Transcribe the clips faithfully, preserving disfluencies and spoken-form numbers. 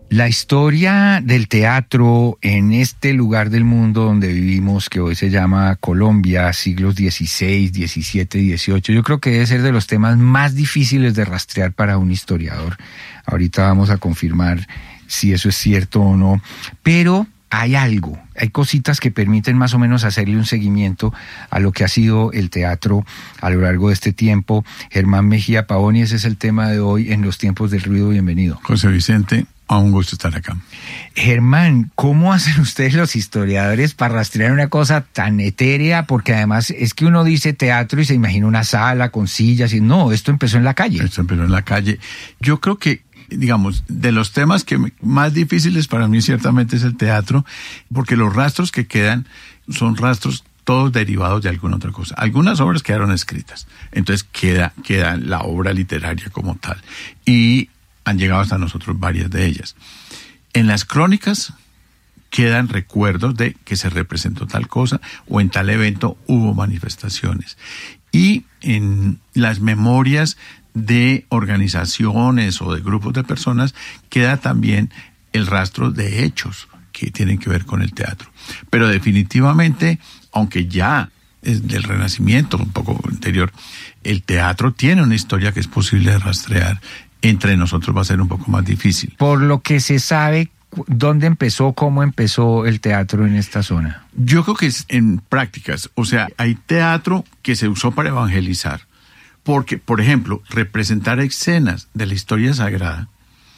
La historia del teatro en este lugar del mundo donde vivimos, que hoy se llama Colombia, siglos dieciséis, diecisiete y dieciocho, yo creo que debe ser de los temas más difíciles de rastrear para un historiador. Ahorita vamos a confirmar si eso es cierto o no, pero hay algo, hay cositas que permiten más o menos hacerle un seguimiento a lo que ha sido el teatro a lo largo de este tiempo. Germán Mejía Pavón, y ese es el tema de hoy en Los Tiempos del Ruido. Bienvenido. José Vicente, a un gusto estar acá. Germán, ¿cómo hacen ustedes los historiadores para rastrear una cosa tan etérea? Porque además es que uno dice teatro y se imagina una sala con sillas y no, esto empezó en la calle. Esto empezó en la calle. Yo creo que, digamos, de los temas que más difíciles para mí ciertamente es el teatro, porque los rastros que quedan son rastros todos derivados de alguna otra cosa. Algunas obras quedaron escritas, entonces queda, queda la obra literaria como tal. Y han llegado hasta nosotros varias de ellas. En las crónicas quedan recuerdos de que se representó tal cosa o en tal evento hubo manifestaciones. Y en las memorias de organizaciones o de grupos de personas queda también el rastro de hechos que tienen que ver con el teatro. Pero definitivamente, aunque ya es del Renacimiento, un poco anterior, el teatro tiene una historia que es posible de rastrear. Entre nosotros va a ser un poco más difícil. Por lo que se sabe, ¿dónde empezó, cómo empezó el teatro en esta zona? Yo creo que es en prácticas. O sea, hay teatro que se usó para evangelizar. Porque, por ejemplo, representar escenas de la historia sagrada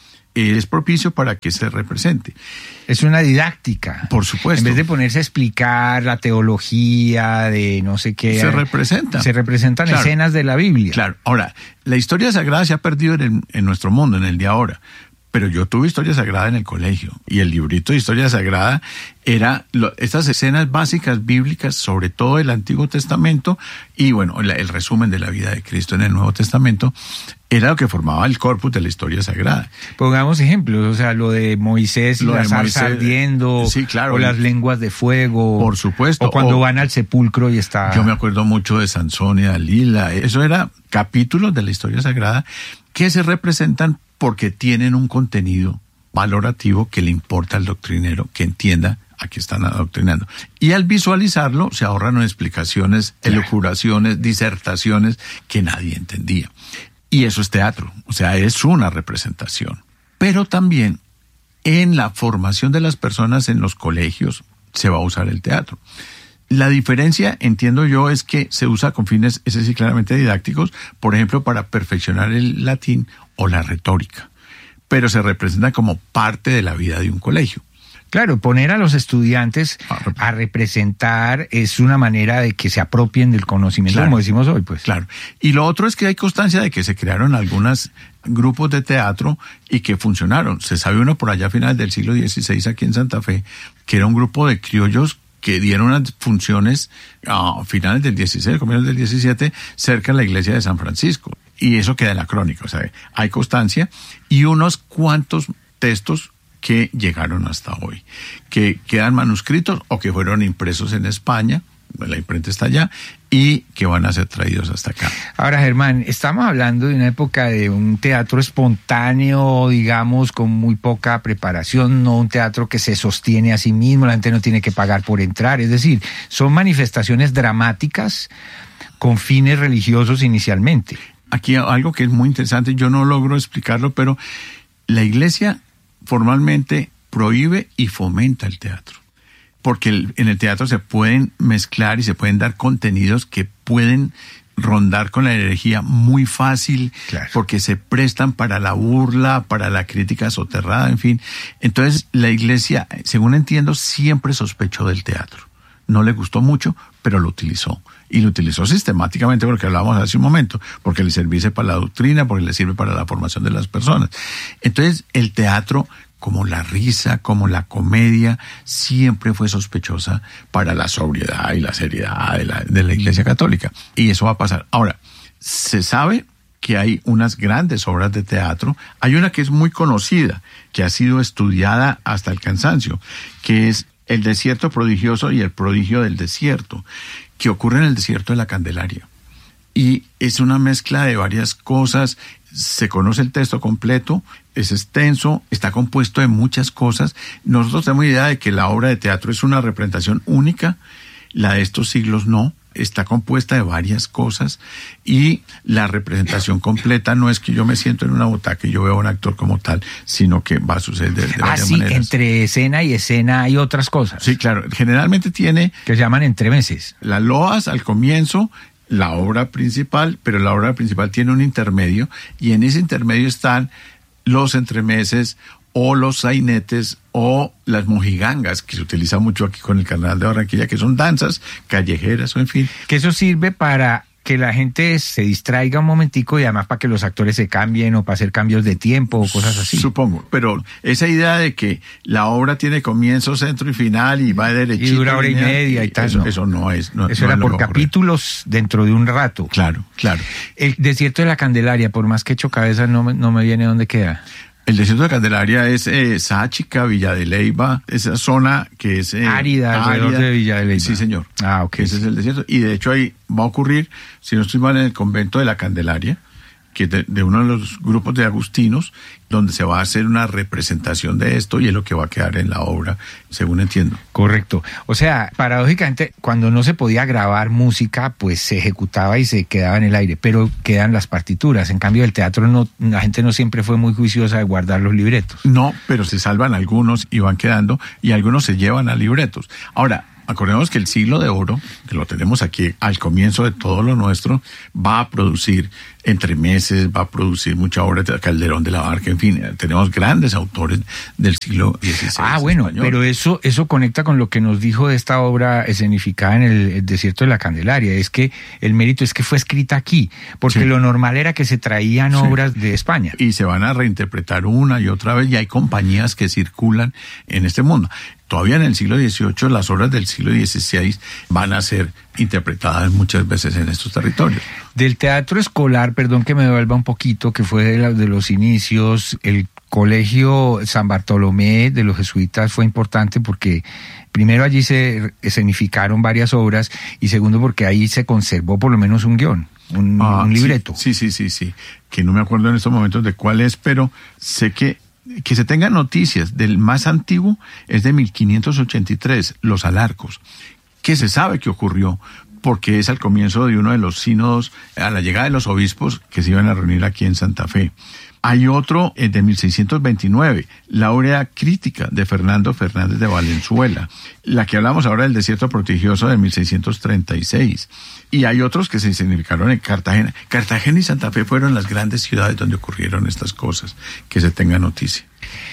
es propicio para que se represente. Es una didáctica. Por supuesto. En vez de ponerse a explicar la teología de no sé qué. Se representa. Se representan claro. escenas de la Biblia. Claro. Ahora, la historia sagrada se ha perdido en, el, en nuestro mundo, en el de ahora. Pero yo tuve historia sagrada en el colegio. Y el librito de historia sagrada era lo, estas escenas básicas bíblicas, sobre todo el Antiguo Testamento, y bueno, el, el resumen de la vida de Cristo en el Nuevo Testamento, era lo que formaba el corpus de la historia sagrada. Pongamos ejemplos, o sea, lo de Moisés y lo la de zarza Moisés, ardiendo, sí, claro, o las lenguas de fuego. Por supuesto. O cuando o, van al sepulcro y está... Yo me acuerdo mucho de Sansón y Dalila. Eso era capítulos de la historia sagrada que se representan porque tienen un contenido valorativo que le importa al doctrinero, que entienda a qué están adoctrinando. Y al visualizarlo se ahorran explicaciones, elucubraciones, disertaciones que nadie entendía. Y eso es teatro, o sea, es una representación. Pero también en la formación de las personas en los colegios se va a usar el teatro. La diferencia, entiendo yo, es que se usa con fines, ese sí, claramente didácticos, por ejemplo, para perfeccionar el latín o la retórica, pero se representa como parte de la vida de un colegio. Claro, poner a los estudiantes a representar es una manera de que se apropien del conocimiento, claro, como decimos hoy, pues. Claro. Y lo otro es que hay constancia de que se crearon algunos grupos de teatro y que funcionaron. Se sabe uno por allá a finales del siglo dieciséis aquí en Santa Fe, que era un grupo de criollos que dieron unas funciones a finales del dieciséis, comienzos del diecisiete, cerca de la iglesia de San Francisco. Y eso queda en la crónica, o sea, hay constancia y unos cuantos textos que llegaron hasta hoy, que quedan manuscritos o que fueron impresos en España, la imprenta está allá, y que van a ser traídos hasta acá. Ahora, Germán, estamos hablando de una época de un teatro espontáneo, digamos, con muy poca preparación, no un teatro que se sostiene a sí mismo, la gente no tiene que pagar por entrar, es decir, son manifestaciones dramáticas con fines religiosos inicialmente. Aquí algo que es muy interesante, yo no logro explicarlo, pero la iglesia formalmente prohíbe y fomenta el teatro. Porque el, en el teatro se pueden mezclar y se pueden dar contenidos que pueden rondar con la herejía muy fácil, claro, porque se prestan para la burla, para la crítica soterrada, en fin. Entonces la iglesia, según entiendo, siempre sospechó del teatro. No le gustó mucho, pero lo utilizó. Y lo utilizó sistemáticamente, porque hablábamos hace un momento, porque le sirve para la doctrina, porque le sirve para la formación de las personas. Entonces el teatro, como la risa, como la comedia, siempre fue sospechosa para la sobriedad y la seriedad de la, de la Iglesia Católica. Y eso va a pasar. Ahora, se sabe que hay unas grandes obras de teatro. Hay una que es muy conocida, que ha sido estudiada hasta el cansancio, que es El desierto prodigioso y el prodigio del desierto, que ocurre en el desierto de la Candelaria. Y es una mezcla de varias cosas. se conoce el texto completo, es extenso, está compuesto de muchas cosas. Nosotros tenemos idea de que la obra de teatro es una representación única, la de estos siglos no, está compuesta de varias cosas y la representación completa no es que yo me siento en una butaca y yo veo a un actor como tal, sino que va a suceder de, de ah, varias sí, maneras. Entre escena y escena hay otras cosas. Sí, claro, generalmente tiene... Que se llaman entremeses. Las loas al comienzo, la obra principal, pero la obra principal tiene un intermedio y en ese intermedio están los entremeses o los sainetes o las mojigangas, que se utiliza mucho aquí con el Carnaval de Barranquilla, que son danzas callejeras o en fin. Que eso sirve para que la gente se distraiga un momentico y además para que los actores se cambien o para hacer cambios de tiempo o cosas así. Supongo, pero esa idea de que la obra tiene comienzo, centro y final y va de derechito. Y dura hora y media y tal. Eso no, eso no es. No, eso no era es por lo que ocurre. capítulos dentro de un rato. Claro, claro. El desierto de la Candelaria, por más que echo cabeza, no me, no me viene dónde queda. El desierto de Candelaria es eh, Sáchica, Villa de Leyva, esa zona que es... Eh, árida, alrededor de Villa de Leyva. Sí, señor. Ah, ok. Ese es el desierto. Y de hecho ahí va a ocurrir, si no estoy mal, en el convento de la Candelaria, que es de, de uno de los grupos de agustinos, donde se va a hacer una representación de esto y es lo que va a quedar en la obra, según entiendo. Correcto. O sea, paradójicamente, cuando no se podía grabar música, pues se ejecutaba y se quedaba en el aire, pero quedan las partituras. En cambio, el teatro, no, la gente no siempre fue muy juiciosa de guardar los libretos. No, pero se salvan algunos y van quedando, y algunos se llevan a libretos. Ahora, acordemos que el siglo de oro, que lo tenemos aquí al comienzo de todo lo nuestro, va a producir entremeses, va a producir mucha obra de Calderón de la Barca, en fin, tenemos grandes autores del siglo dieciséis. Ah, bueno, español. Pero eso, eso conecta con lo que nos dijo de esta obra escenificada en el, el desierto de la Candelaria, es que el mérito es que fue escrita aquí, porque sí. Lo normal era que se traían sí. obras de España. Y se van a reinterpretar una y otra vez, y hay compañías que circulan en este mundo. Todavía en el siglo dieciocho, las obras del siglo dieciséis van a ser interpretadas muchas veces en estos territorios. Del teatro escolar, perdón que me devuelva un poquito, que fue de, la, de los inicios, el Colegio San Bartolomé de los jesuitas fue importante porque primero allí se escenificaron varias obras y segundo porque ahí se conservó por lo menos un guión, un, ah, un libreto. Sí, sí, sí, sí, que no me acuerdo en estos momentos de cuál es, pero sé que que se tengan noticias del más antiguo es de mil quinientos ochenta y tres, Los Alarcos, que se sabe que ocurrió porque es al comienzo de uno de los sínodos, a la llegada de los obispos que se iban a reunir aquí en Santa Fe. Hay otro eh, de mil seiscientos veintinueve, la Aurea Crítica de Fernando Fernández de Valenzuela, la que hablamos ahora del Desierto Prodigioso de mil seiscientos treinta y seis. Y hay otros que se significaron en Cartagena. Cartagena y Santa Fe fueron las grandes ciudades donde ocurrieron estas cosas, que se tenga noticia.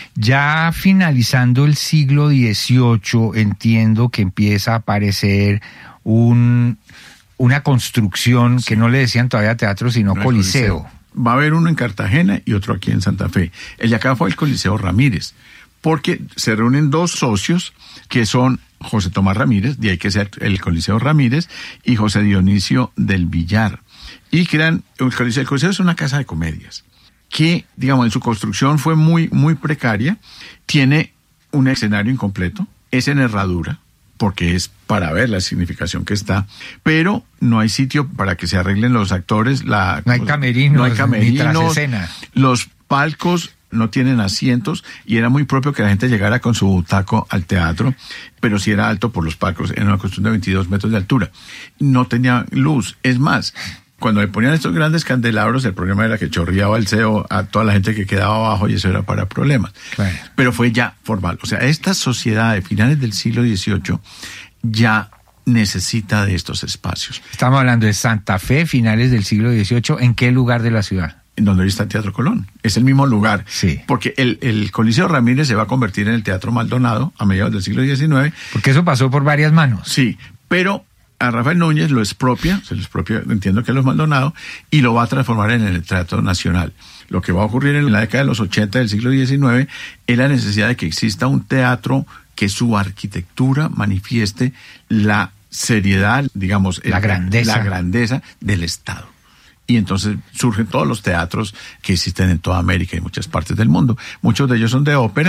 Ya finalizando el siglo dieciocho, entiendo que empieza a aparecer un, una construcción sí. que no le decían todavía teatro, sino no coliseo. coliseo. Va a haber uno en Cartagena y otro aquí en Santa Fe. El de acá fue el Coliseo Ramírez, porque se reúnen dos socios que son José Tomás Ramírez, de ahí que sea el Coliseo Ramírez, y José Dionisio del Villar. Y crean, el Coliseo, el Coliseo es una casa de comedias, que, digamos, en su construcción fue muy, muy precaria, tiene un escenario incompleto, es en herradura, porque es para ver la significación que está, pero no hay sitio para que se arreglen los actores, la, no hay camerinos, no hay camerinos, ni trasescena. Los palcos no tienen asientos y era muy propio que la gente llegara con su butaco al teatro, pero si era alto por los palcos, era una cuestión de veintidós metros de altura. No tenía luz, es más, cuando le ponían estos grandes candelabros, el problema era que chorreaba el C E O a toda la gente que quedaba abajo y eso era para problemas. Claro. Pero fue ya formal. O sea, esta sociedad de finales del siglo dieciocho ya necesita de estos espacios. Estamos hablando de Santa Fe, finales del siglo dieciocho. ¿En qué lugar de la ciudad? En donde hoy está el Teatro Colón. Es el mismo lugar. Sí. Porque el, el Coliseo Ramírez se va a convertir en el Teatro Maldonado a mediados del siglo diecinueve. Porque eso pasó por varias manos. Sí, pero a Rafael Núñez lo expropia, se lo expropia, entiendo que es los Maldonado, y lo va a transformar en el Teatro Nacional. Lo que va a ocurrir en la década de los ochenta del siglo diecinueve es la necesidad de que exista un teatro que su arquitectura manifieste la seriedad, digamos, la el, grandeza. la grandeza del Estado. Y entonces surgen todos los teatros que existen en toda América y muchas partes del mundo. Muchos de ellos son de ópera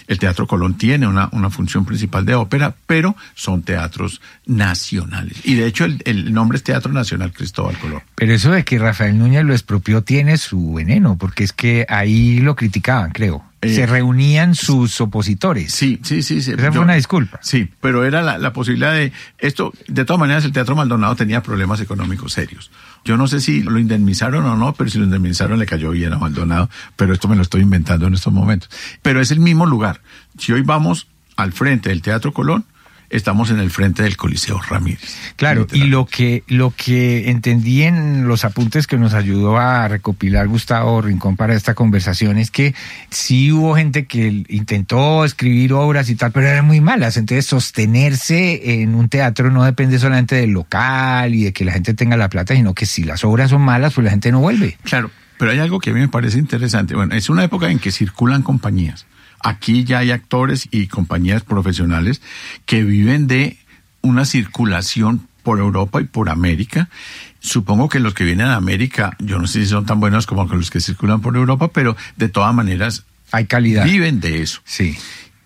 El Teatro Colón tiene una, una función principal de ópera, pero son teatros nacionales. Y de hecho el, el nombre es Teatro Nacional Cristóbal Colón. Pero eso de que Rafael Núñez lo expropió tiene su veneno, porque es que ahí lo criticaban, creo. Eh, Se reunían sus opositores. Sí, sí, sí. sí. Esa Yo, fue una disculpa. Sí, pero era la, la posibilidad de... Esto, de todas maneras, el Teatro Maldonado tenía problemas económicos serios. Yo no sé si lo indemnizaron o no, pero si lo indemnizaron le cayó bien a Maldonado, pero esto me lo estoy inventando en estos momentos. Pero es el mismo lugar. Si hoy vamos al frente del Teatro Colón, estamos en el frente del Coliseo Ramírez. Claro, y lo que lo que entendí en los apuntes que nos ayudó a recopilar Gustavo Rincón para esta conversación es que sí hubo gente que intentó escribir obras y tal, pero eran muy malas. Entonces sostenerse en un teatro no depende solamente del local y de que la gente tenga la plata, sino que si las obras son malas, pues la gente no vuelve. Claro, pero hay algo que a mí me parece interesante. Bueno, es una época en que circulan compañías. Aquí ya hay actores y compañías profesionales que viven de una circulación por Europa y por América. Supongo que los que vienen a América, yo no sé si son tan buenos como los que circulan por Europa, pero de todas maneras hay calidad. Viven de eso. Sí.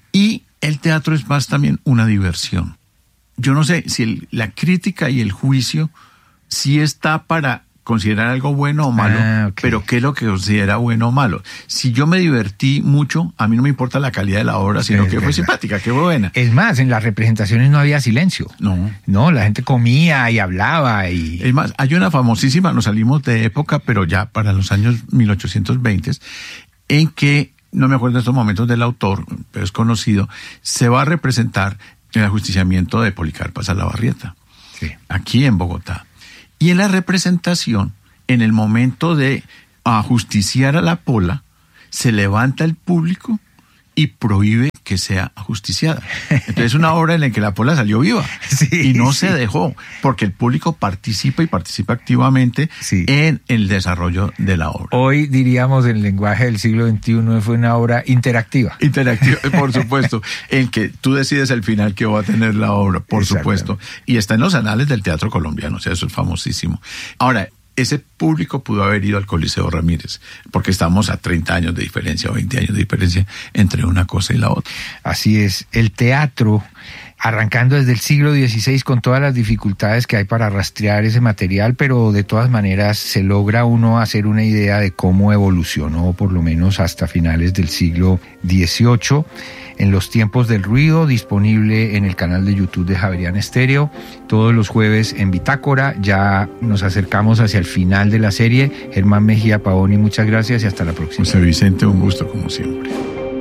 Y el teatro es más también una diversión. Yo no sé si el, la crítica y el juicio sí está para considerar algo bueno o malo, ah, okay. Pero ¿qué es lo que considera bueno o malo? Si yo me divertí mucho, a mí no me importa la calidad de la obra, sino es que verdad. Fue simpática, que buena. Es más, en las representaciones no había silencio. No. No, la gente comía y hablaba. Y... Es más, hay una famosísima, nos salimos de época, pero ya para los años mil ochocientos veinte, en que, no me acuerdo en estos momentos del autor, pero es conocido, se va a representar el ajusticiamiento de Policarpa Salabarrieta, sí. Aquí en Bogotá. Y en la representación, en el momento de ajusticiar a la Pola, se levanta el público y prohíbe que sea ajusticiada. Entonces es una obra en la que la Pola salió viva sí, y no sí. se dejó, porque el público participa y participa activamente sí. en el desarrollo de la obra. Hoy diríamos en el lenguaje del siglo veintiuno fue una obra interactiva. Interactiva, por supuesto, en que tú decides el final que va a tener la obra, por supuesto. Y está en los anales del teatro colombiano, o sea, eso es famosísimo. Ahora, ese público pudo haber ido al Coliseo Ramírez, porque estamos a treinta años de diferencia o veinte años de diferencia entre una cosa y la otra. Así es, el teatro, arrancando desde el siglo dieciséis con todas las dificultades que hay para rastrear ese material, pero de todas maneras se logra uno hacer una idea de cómo evolucionó, por lo menos hasta finales del siglo dieciocho. En los tiempos del ruido, disponible en el canal de YouTube de Javeriana Estéreo, todos los jueves en Bitácora. Ya nos acercamos hacia el final de la serie. Germán Mejía Pavoni, muchas gracias y hasta la próxima. José Vicente, un gusto como siempre.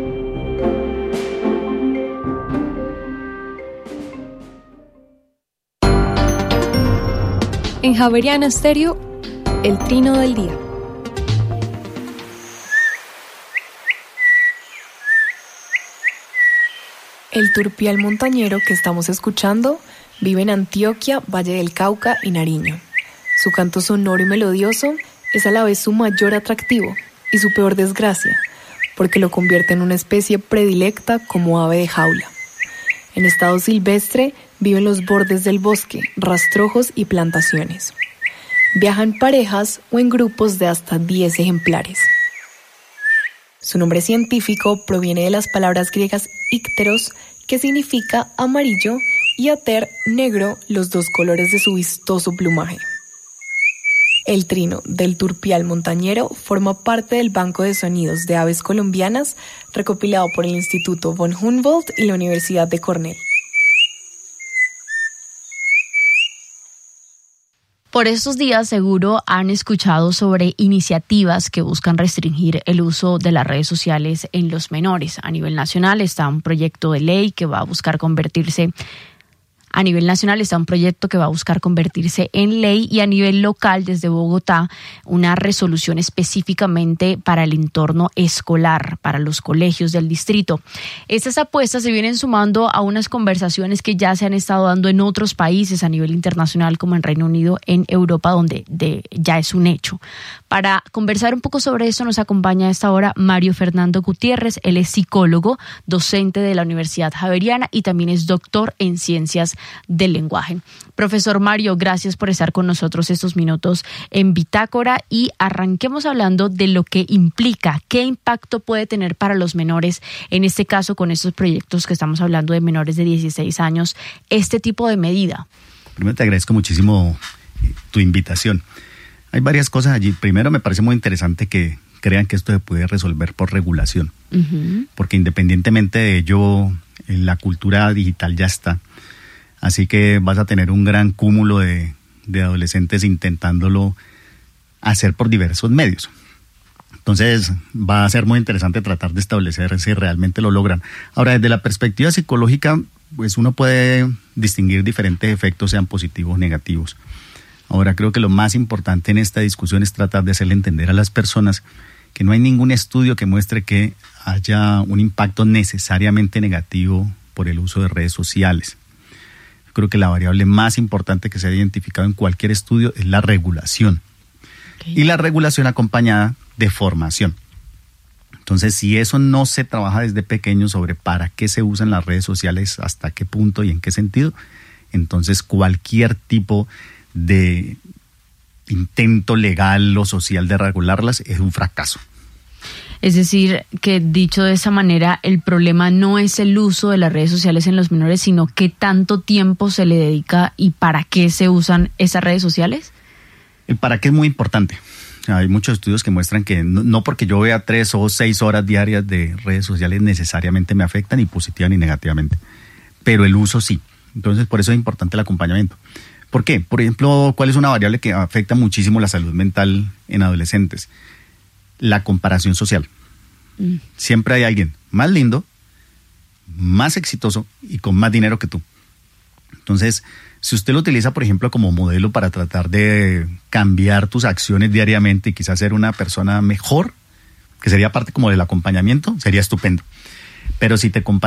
En Javeriana Estéreo, el trino del día. El turpial montañero que estamos escuchando vive en Antioquia, Valle del Cauca y Nariño. Su canto sonoro y melodioso es a la vez su mayor atractivo y su peor desgracia, porque lo convierte en una especie predilecta como ave de jaula. En estado silvestre vive en los bordes del bosque, rastrojos y plantaciones. Viaja en parejas o en grupos de hasta diez ejemplares. Su nombre científico proviene de las palabras griegas ícteros, que significa amarillo, y ater, negro, los dos colores de su vistoso plumaje. El trino del turpial montañero forma parte del Banco de Sonidos de Aves Colombianas, recopilado por el Instituto von Humboldt y la Universidad de Cornell. Por estos días seguro han escuchado sobre iniciativas que buscan restringir el uso de las redes sociales en los menores. A nivel nacional está un proyecto de ley que va a buscar convertirse A nivel nacional está un proyecto que va a buscar convertirse en ley, y a nivel local, desde Bogotá, una resolución específicamente para el entorno escolar, para los colegios del distrito. Estas apuestas se vienen sumando a unas conversaciones que ya se han estado dando en otros países a nivel internacional, como en Reino Unido, en Europa, donde de, ya es un hecho. Para conversar un poco sobre eso nos acompaña a esta hora Mario Fernando Gutiérrez. Él es psicólogo, docente de la Universidad Javeriana y también es doctor en Ciencias del lenguaje. Profesor Mario, gracias por estar con nosotros estos minutos en Bitácora y arranquemos hablando de lo que implica, qué impacto puede tener para los menores, en este caso con estos proyectos que estamos hablando de menores de dieciséis años, este tipo de medida. Primero te agradezco muchísimo tu invitación. Hay varias cosas allí. Primero, me parece muy interesante que crean que esto se puede resolver por regulación, uh-huh. porque independientemente de ello, la cultura digital ya está. Así que vas a tener un gran cúmulo de, de adolescentes intentándolo hacer por diversos medios. Entonces va a ser muy interesante tratar de establecer si realmente lo logran. Ahora, desde la perspectiva psicológica, pues uno puede distinguir diferentes efectos, sean positivos o negativos. Ahora, creo que lo más importante en esta discusión es tratar de hacerle entender a las personas que no hay ningún estudio que muestre que haya un impacto necesariamente negativo por el uso de redes sociales. Creo que la variable más importante que se ha identificado en cualquier estudio es la regulación. Okay. Y la regulación acompañada de formación. Entonces, si eso no se trabaja desde pequeño sobre para qué se usan las redes sociales, hasta qué punto y en qué sentido, entonces cualquier tipo de intento legal o social de regularlas es un fracaso. Es decir, que dicho de esa manera, el problema no es el uso de las redes sociales en los menores, sino qué tanto tiempo se le dedica y para qué se usan esas redes sociales. El para qué es muy importante. Hay muchos estudios que muestran que no, no porque yo vea tres o seis horas diarias de redes sociales necesariamente me afectan ni positiva ni negativamente, pero el uso sí. Entonces, por eso es importante el acompañamiento. ¿Por qué? Por ejemplo, ¿cuál es una variable que afecta muchísimo la salud mental en adolescentes? La comparación social. Mm. Siempre hay alguien más lindo, más exitoso y con más dinero que tú. Entonces, si usted lo utiliza, por ejemplo, como modelo para tratar de cambiar tus acciones diariamente y quizás ser una persona mejor, que sería parte como del acompañamiento, sería estupendo. Pero si te comparas